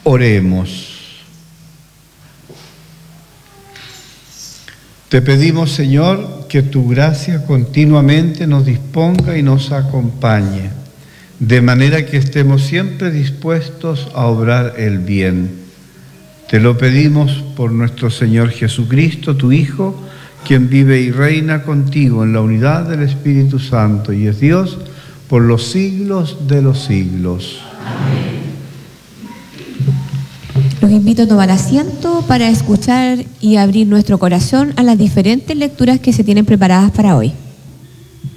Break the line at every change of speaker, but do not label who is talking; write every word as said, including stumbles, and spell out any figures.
Oremos. Te pedimos, Señor, que tu gracia continuamente nos disponga y nos acompañe, de manera que estemos siempre dispuestos a obrar el bien. Te lo pedimos por nuestro Señor Jesucristo, tu Hijo, quien vive y reina contigo en la unidad del Espíritu Santo y es Dios por los siglos de los siglos.
Amén. Los invito a tomar asiento para escuchar y abrir nuestro corazón a las diferentes lecturas que se tienen preparadas para hoy.